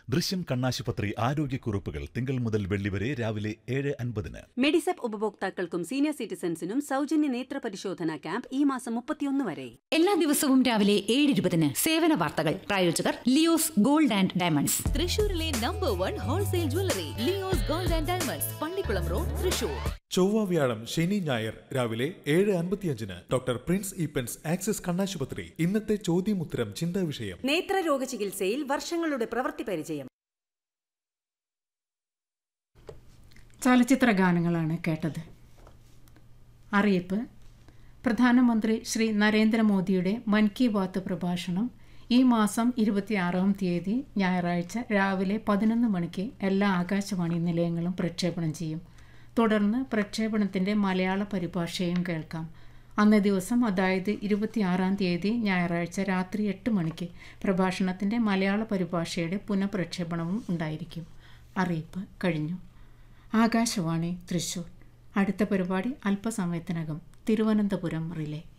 ദൃശ്യം കണ്ണാശുപത്രി ആരോഗ്യക്കുറിപ്പുകൾ തിങ്കൾ മുതൽ വെള്ളി വരെ രാവിലെ 7:50. മെഡിസെപ്പ് ഉപഭോക്താക്കൾക്കും സീനിയർ സിറ്റിസൺസിനും സൗജന്യ നേത്ര പരിശോധന ക്യാമ്പ് ഈ മാസം 31 വരെ. എല്ലാ ദിവസവും രാവിലെ 7:20 സേവന വാർത്തകൾ. പ്രായോജകർ ലിയോസ് ഗോൾഡ് ആൻഡ് ഡയമണ്ട്സ്. തൃശൂരിലെ number 1 wholesale jewellery Leo's gold and diamonds, Pallikkulam road, Thrissur. ചൊവ്വ, വ്യാഴം, ശനി, ഞായർ രാവിലെ 7:55 ഡോക്ടർ പ്രിൻസ് ഈപ്പൻസ് ആക്സിസ് കണ്ണാശുപത്രി. ഇന്നത്തെ ചോദ്യമുത്തരം ചിന്താ വിഷയം. നേത്രരോഗ ചികിത്സയിൽ വർഷങ്ങളുടെ പ്രവൃത്തി പരിചയം. ചലച്ചിത്ര ഗാനങ്ങളാണ് കേട്ടത്. അറിയിപ്പ്: പ്രധാനമന്ത്രി ശ്രീ നരേന്ദ്രമോദിയുടെ മൻ കി ബാത്ത് പ്രഭാഷണം ഈ മാസം 26-ാം തീയതി ഞായറാഴ്ച രാവിലെ 11 മണിക്ക് എല്ലാ ആകാശവാണി നിലയങ്ങളും പ്രക്ഷേപണം ചെയ്യും. തുടർന്ന് പ്രക്ഷേപണത്തിൻ്റെ മലയാള പരിഭാഷയും കേൾക്കാം. അന്നേ ദിവസം, അതായത് 26-ാം തീയതി ഞായറാഴ്ച രാത്രി 8 മണിക്ക് പ്രഭാഷണത്തിൻ്റെ മലയാള പരിഭാഷയുടെ പുനഃപ്രക്ഷേപണവും ഉണ്ടായിരിക്കും. അറിയിപ്പ് കഴിഞ്ഞു. ആകാശവാണി തൃശൂർ. അടുത്ത പരിപാടി അല്പസമയത്തിനകം. തിരുവനന്തപുരം റിലേ.